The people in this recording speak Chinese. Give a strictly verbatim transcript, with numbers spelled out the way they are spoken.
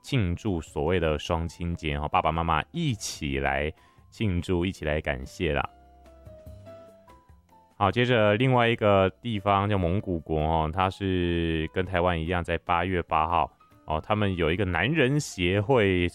庆祝所谓的双亲节，爸爸妈妈一起来庆祝，一起来感谢啦。好，接着另外一个地方叫蒙古国哦，它是跟台湾一样，在八月八号哦，他们有一个男人协会